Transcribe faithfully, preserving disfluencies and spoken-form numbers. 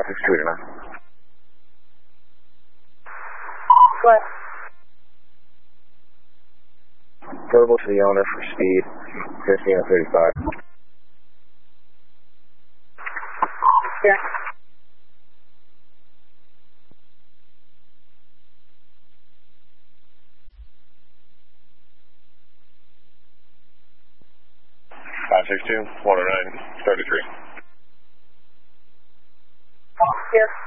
six two eight nine. What? Verbal to the owner for speed, fifteen and thirty-five. Yeah. five six two, one oh nine, thirty-three. Yes.